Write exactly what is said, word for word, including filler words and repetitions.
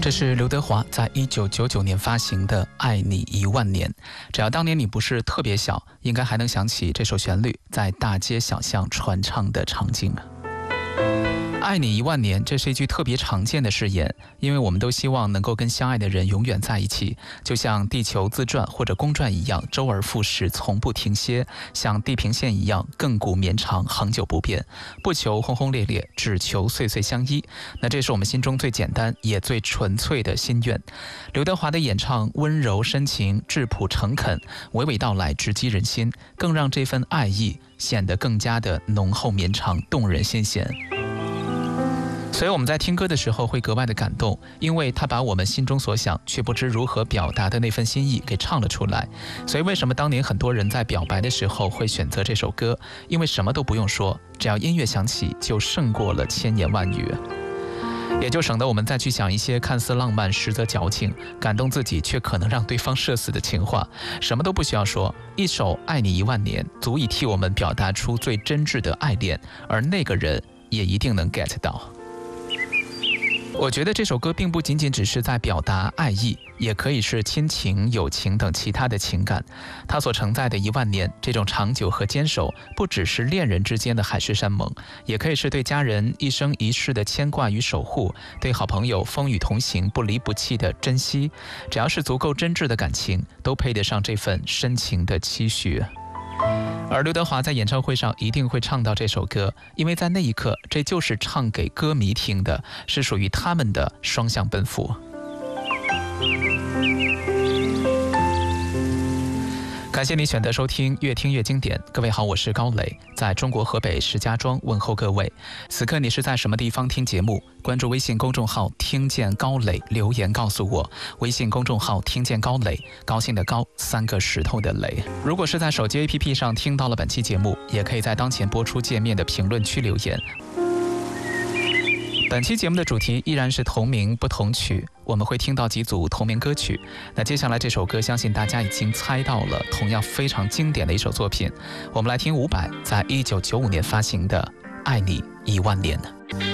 这是刘德华在一九九九年发行的《爱你一万年》。只要当年你不是特别小，应该还能想起这首旋律在大街小巷传唱的场景。爱你一万年，这是一句特别常见的誓言，因为我们都希望能够跟相爱的人永远在一起，就像地球自转或者公转一样，周而复始，从不停歇，像地平线一样亘古绵长，恒久不变，不求轰轰烈烈，只求岁岁相依。那这是我们心中最简单也最纯粹的心愿。刘德华的演唱温柔深情，质朴诚恳，娓娓道来，直击人心，更让这份爱意显得更加的浓厚绵长，动人心弦。所以我们在听歌的时候会格外的感动，因为他把我们心中所想却不知如何表达的那份心意给唱了出来。所以为什么当年很多人在表白的时候会选择这首歌？因为什么都不用说，只要音乐响起，就胜过了千言万语，也就省得我们再去想一些看似浪漫实则矫情，感动自己却可能让对方社死的情话。什么都不需要说，一首《爱你一万年》足以替我们表达出最真挚的爱恋，而那个人也一定能 get 到。我觉得这首歌并不仅仅只是在表达爱意，也可以是亲情、友情等其他的情感。它所承载的一万年，这种长久和坚守，不只是恋人之间的海誓山盟，也可以是对家人一生一世的牵挂与守护，对好朋友风雨同行、不离不弃的珍惜。只要是足够真挚的感情，都配得上这份深情的期许。而刘德华在演唱会上一定会唱到这首歌，因为在那一刻，这就是唱给歌迷听的，是属于他们的双向奔赴。感谢你选择收听越听越经典。各位好，我是高磊，在中国河北石家庄问候各位。此刻你是在什么地方听节目？关注微信公众号听见高磊，留言告诉我。微信公众号听见高磊，高兴的高，三个石头的磊。如果是在手机 A P P 上听到了本期节目，也可以在当前播出界面的评论区留言。本期节目的主题依然是同名不同曲，我们会听到几组同名歌曲。那接下来这首歌相信大家已经猜到了，同样非常经典的一首作品。我们来听伍佰在一九九五年发行的《爱你一万年》。